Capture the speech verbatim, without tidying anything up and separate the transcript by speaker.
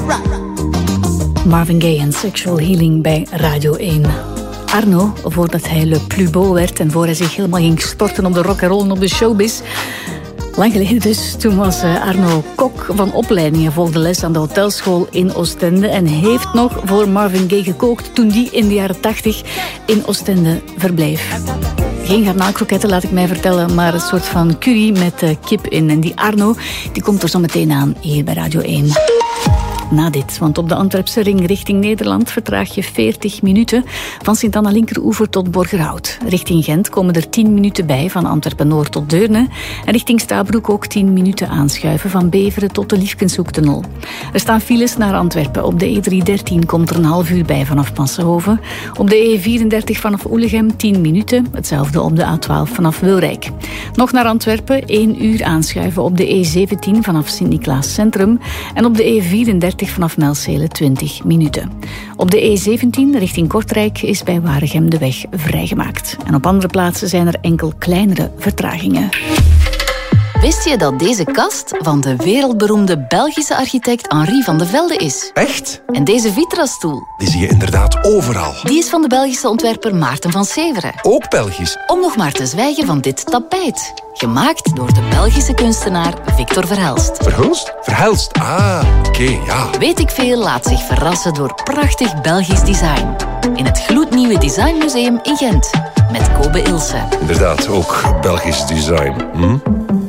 Speaker 1: Marvin Gaye en Sexual Healing bij Radio één. Arno, voordat hij Le Plus Beau werd en voor hij zich helemaal ging storten op de rock'n'roll en op de showbiz. Lang geleden dus, toen was Arno kok van opleiding. Hij volgde les aan de hotelschool in Oostende en heeft nog voor Marvin Gaye gekookt toen die in de jaren tachtig in Oostende verbleef. Geen garnaalkroketten, laat ik mij vertellen, maar een soort van curry met uh, kip in. En die Arno, die komt er zo meteen aan hier bij Radio één. Na dit, want op de Antwerpse ring richting Nederland vertraag je veertig minuten van Sint-Anna-Linkeroever tot Borgerhout. Richting Gent komen er tien minuten bij van Antwerpen-Noord tot Deurne en richting Stabroek ook tien minuten aanschuiven van Beveren tot de Liefkenshoektunnel. Er staan files naar Antwerpen. Op de E driehonderddertien komt er een half uur bij vanaf Passenhoven. Op de E vierendertig vanaf Oelegem tien minuten, hetzelfde op de A twaalf vanaf Wilrijk. Nog naar Antwerpen, één uur aanschuiven op de E zeventien vanaf Sint-Niklaas Centrum en op de E vierendertig vanaf Melcele twintig minuten. Op de E zeventien richting Kortrijk is bij Waregem de weg vrijgemaakt. En op andere plaatsen zijn er enkel kleinere vertragingen.
Speaker 2: Wist je dat deze kast van de wereldberoemde Belgische architect Henri van de Velde is?
Speaker 3: Echt?
Speaker 2: En deze Vitra-stoel?
Speaker 3: Die zie je inderdaad overal.
Speaker 2: Die is van de Belgische ontwerper Maarten van Severen.
Speaker 3: Ook Belgisch?
Speaker 2: Om nog maar te zwijgen van dit tapijt. Gemaakt door de Belgische kunstenaar Victor Verhelst.
Speaker 3: Verhulst? Verhelst, ah, oké, okay, ja.
Speaker 2: Weet ik veel laat zich verrassen door prachtig Belgisch design. In het gloednieuwe Designmuseum in Gent. Met Kobe Ilse.
Speaker 3: Inderdaad, ook Belgisch design. Hm?